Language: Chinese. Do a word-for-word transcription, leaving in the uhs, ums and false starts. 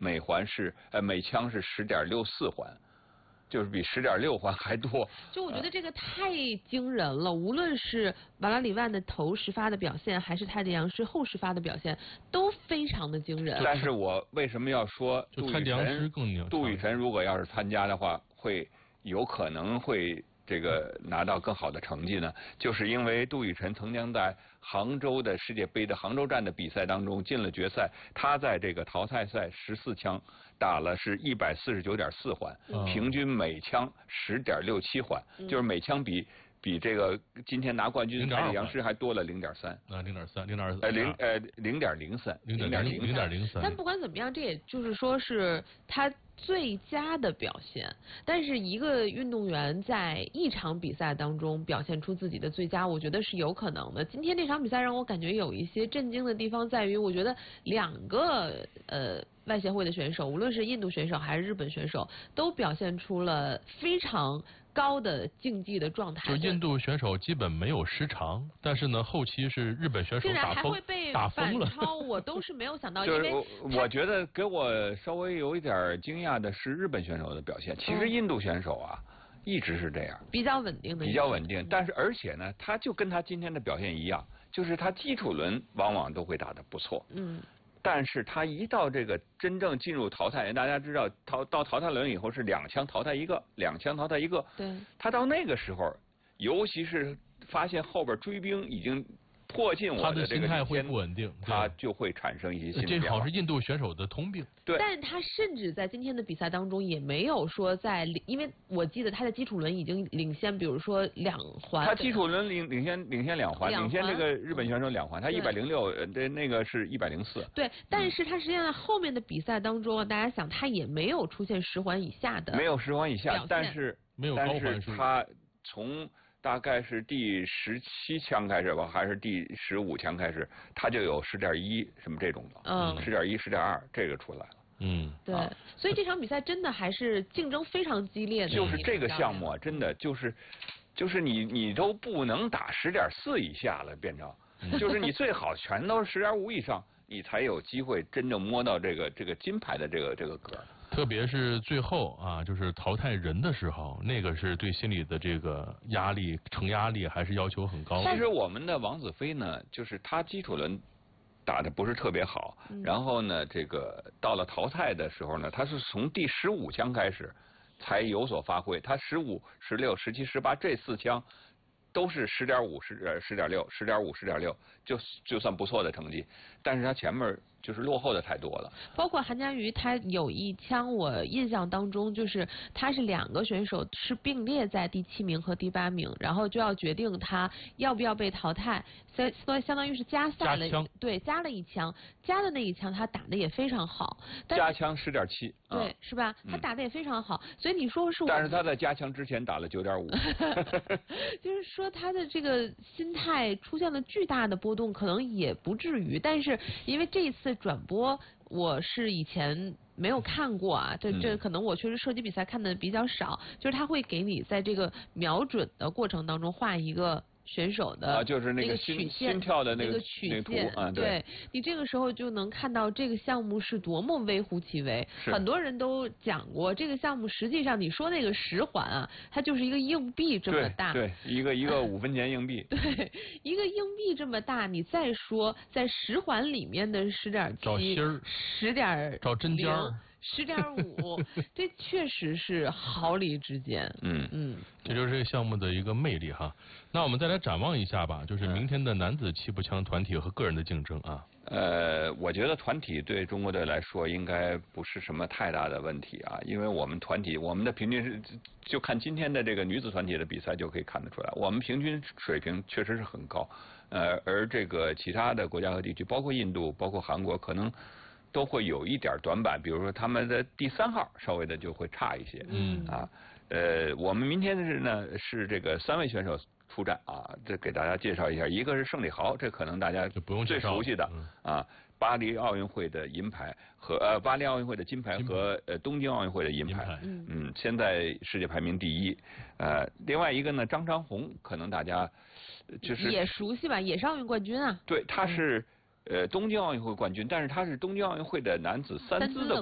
每环是呃每枪是十点六四环。就是比十点六环还多， 就我觉得这个太惊人了。呃、无论是瓦拉里万的头十发的表现，还是泰迪杨师后十发的表现，都非常的惊人。 但是我为什么要说杜宇晨？ 杜宇晨如果要是参加的话，会有可能会这个拿到更好的成绩呢？就是因为杜宇晨曾经在杭州的世界杯的杭州站的比赛当中进了决赛，他在这个淘汰赛十四枪打了是一百四十九点四环， 嗯、 平均每枪十点六七环，嗯、就是每枪比比这个今天拿冠军泰迪杨师还多了零点三。 啊，零点三，零点呃零呃零点零三， 零点零零点零三。 但不管怎么样，这也就是说是他最佳的表现。但是一个运动员在一场比赛当中表现出自己的最佳，我觉得是有可能的。今天这场比赛让我感觉有一些震惊的地方在于，我觉得两个呃外协会的选手，无论是印度选手还是日本选手，都表现出了非常高的竞技的状态。 就印度选手基本没有失常，但是呢，后期是日本选手打疯，打疯了。 超我都是没有想到， 因为我我觉得给我稍微有一点惊讶的是日本选手的表现。其实印度选手啊，嗯、一直是这样， 比较稳定的， 比较稳定。但是而且呢，他就跟他今天的表现一样，就是他基础轮往往都会打得不错。 嗯。 但是他一到这个真正进入淘汰，大家知道淘到淘汰轮以后是两枪淘汰一个，两枪淘汰一个。 对。 他到那个时候，尤其是发现后边追兵已经迫近我的这个心态会不稳定， 他就会产生一些心理变化。 这好像是印度选手的通病。 对。 但他甚至在今天的比赛当中也没有说在，因为我记得他的基础轮已经领先，比如说两环。 他基础轮领领先领先两环，领先这个日本选手两环，他一百零六，呃，那个是一百零四。 对，但是他实际上在后面的比赛当中，大家想他也没有出现十环以下的， 没有十环以下，但是没有高环数，他从大概是第十七枪开始吧，还是第十五枪开始，他就有十点一什么这种的， 嗯， 十点一、十点二这个出来了。 嗯， 对，啊、所以这场比赛真的还是竞争非常激烈的。 就是这个项目啊，真的就是，就是你你都不能打十点四以下了，变成，就是你最好全都是十点五以上，你才有机会真正摸到这个这个金牌的这个这个格。 特别是最后啊，就是淘汰人的时候，那个是对心理的这个压力、承压力还是要求很高。 其实我们的王子飞呢，就是他基础轮打的不是特别好，嗯、然后呢，这个到了淘汰的时候呢，他是从第十五枪开始才有所发挥。他十五、十六、十七、十八这四枪都是十点五、十呃十点六、十点五、十点六，就就算不错的成绩。但是他前面就是落后的太多了。 包括韩佳瑜，他有一枪，我印象当中就是他是两个选手是并列在第七名和第八名，然后就要决定他要不要被淘汰，所以所以相当于是加赛了，对，加了一枪，加的那一枪他打的也非常好， 加枪十点七， 对，嗯、是吧？他打的也非常好，所以你说是我， 但是他在加枪之前打了九点五， 就是说他的这个心态出现了巨大的波动，可能也不至于，但是因为这一次转播我是以前没有看过啊，这这可能我确实射击比赛看的比较少，嗯、就是他会给你在这个瞄准的过程当中画一个选手的啊，就是那个曲线，心跳的那个曲线， 那个、啊，对, 对你这个时候就能看到这个项目是多么微乎其微。很多人都讲过，这个项目实际上你说那个十环啊，它就是一个硬币这么大， 对，对一个一个五分钱硬币， 对，一个硬币这么大，你再说在十环里面的十点七，十点找针尖儿。 十点五，这确实是毫厘之间。 嗯嗯， 这就是这个项目的一个魅力哈。那我们再来展望一下吧，就是明天的男子气步枪团体和个人的竞争啊。 呃，我觉得团体对中国队来说应该不是什么太大的问题啊，因为我们团体我们的平均是就看今天的这个女子团体的比赛就可以看得出来，我们平均水平确实是很高。呃，而这个其他的国家和地区，包括印度，包括韩国，可能都会有一点短板，比如说他们的第三号稍微的就会差一些。 嗯啊，呃，我们明天是呢是这个三位选手出战啊，这给大家介绍一下，一个是胜利豪，这可能大家最熟悉的啊，巴黎奥运会的银牌和呃巴黎奥运会的金牌和呃东京奥运会的银牌， 嗯嗯，现在世界排名第一。呃，另外一个呢，张长虹，可能大家就是也熟悉吧，也是奥运冠军啊。 对，他是。呃，东京奥运会冠军，但是他是东京奥运会的男子三姿的